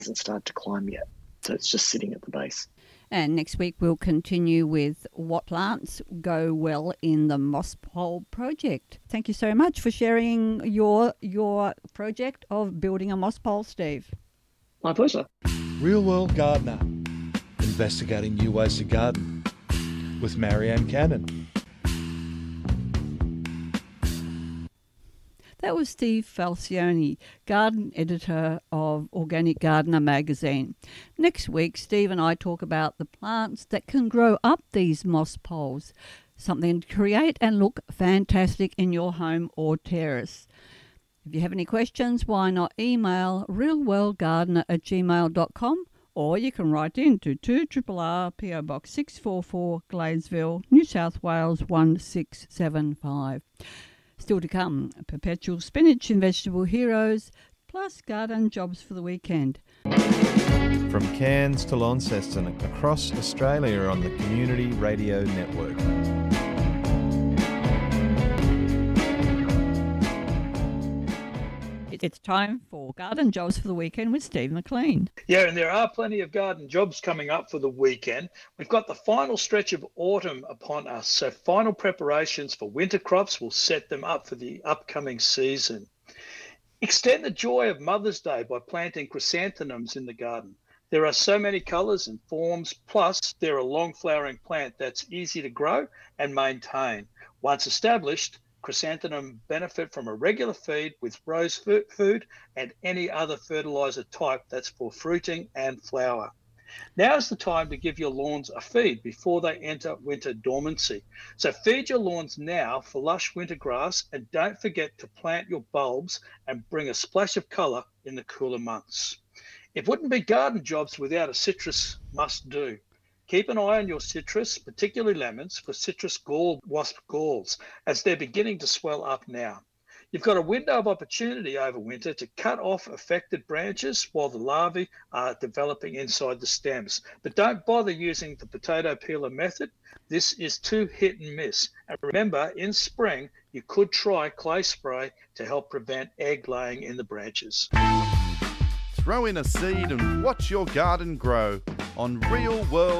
hasn't started to climb yet. So it's just sitting at the base. And next week we'll continue with what plants go well in the moss pole project. Thank you so much for sharing your project of building a moss pole, Steve. My pleasure. Real World Gardener, investigating new ways to garden with Marianne Cannon. That was Steve Falcioni, garden editor of Organic Gardener magazine. Next week, Steve and I talk about the plants that can grow up these moss poles, something to create and look fantastic in your home or terrace. If you have any questions, why not email realworldgardener@gmail.com, or you can write in to 2RRR PO Box 644 Gladesville, New South Wales 1675. Still to come, perpetual spinach and vegetable heroes, plus garden jobs for the weekend. From Cairns to Launceston, across Australia on the Community Radio Network. It's time for garden jobs for the weekend with Steve McLean. Yeah, and there are plenty of garden jobs coming up for the weekend. We've got the final stretch of autumn upon us, so final preparations for winter crops will set them up for the upcoming season. Extend the joy of Mother's Day by planting chrysanthemums in the garden. There are so many colours and forms, plus they're a long flowering plant that's easy to grow and maintain. Once established, chrysanthemum benefit from a regular feed with rose food and any other fertiliser type that's for fruiting and flower. Now is the time to give your lawns a feed before they enter winter dormancy. So feed your lawns now for lush winter grass, and don't forget to plant your bulbs and bring a splash of colour in the cooler months. It wouldn't be garden jobs without a citrus must-do. Keep an eye on your citrus, particularly lemons, for citrus wasp galls, as they're beginning to swell up now. You've got a window of opportunity over winter to cut off affected branches while the larvae are developing inside the stems. But don't bother using the potato peeler method. This is too hit and miss. And remember, in spring, you could try clay spray to help prevent egg laying in the branches. Throw in a seed and watch your garden grow on Real World